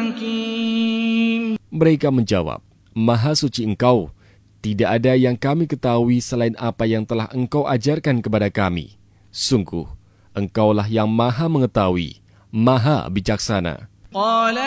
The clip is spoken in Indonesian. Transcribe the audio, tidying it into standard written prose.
حكيم. Mereka menjawab, Maha suci Engkau, tidak ada yang kami ketahui selain apa yang telah Engkau ajarkan kepada kami. Sungguh, Engkaulah yang Maha mengetahui, Maha bijaksana. قال